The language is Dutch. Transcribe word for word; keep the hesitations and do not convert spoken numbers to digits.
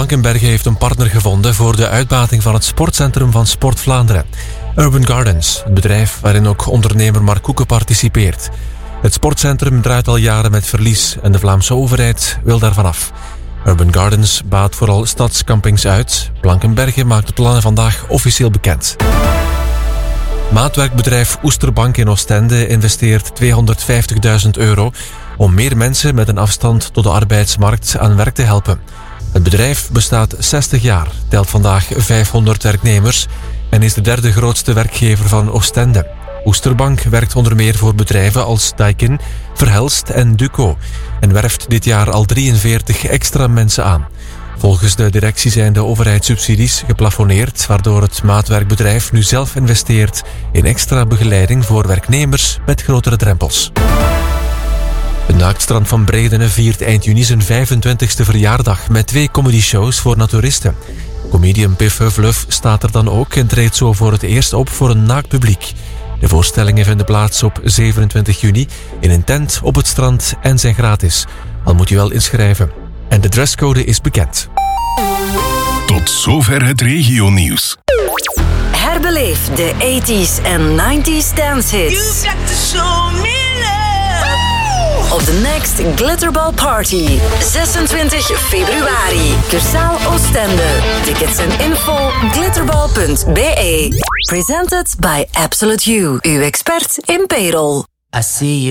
Blankenberge heeft een partner gevonden voor de uitbating van het sportcentrum van Sport Vlaanderen. Urban Gardens, het bedrijf waarin ook ondernemer Mark Koeken participeert. Het sportcentrum draait al jaren met verlies en de Vlaamse overheid wil daarvan af. Urban Gardens baat vooral stadscampings uit. Blankenberge maakt de plannen vandaag officieel bekend. Maatwerkbedrijf Oesterbank in Oostende investeert tweehonderdvijftigduizend euro om meer mensen met een afstand tot de arbeidsmarkt aan werk te helpen. Het bedrijf bestaat zestig jaar, telt vandaag vijfhonderd werknemers en is de derde grootste werkgever van Oostende. Oesterbank werkt onder meer voor bedrijven als Daikin, Verhelst en Duco en werft dit jaar al drieënveertig extra mensen aan. Volgens de directie zijn de overheidssubsidies geplafonneerd, waardoor het maatwerkbedrijf nu zelf investeert in extra begeleiding voor werknemers met grotere drempels. De Naaktstrand van Bredene viert eind juni zijn vijfentwintigste verjaardag met twee comedyshows voor naturisten. Comedian Piff Huffluff staat er dan ook en treedt zo voor het eerst op voor een naakt publiek. De voorstellingen vinden plaats op zevenentwintig juni in een tent op het strand en zijn gratis. Al moet je wel inschrijven. En de dresscode is bekend. Tot zover het regionieuws. Herbeleef de tachtiger en negentiger dancehits. You got to show me love. Op de Next Glitterball Party. zesentwintig februari. Cursaal Oostende. Tickets en info glitterball punt b e. Presented by Absolute You. Uw expert in payroll. I see you.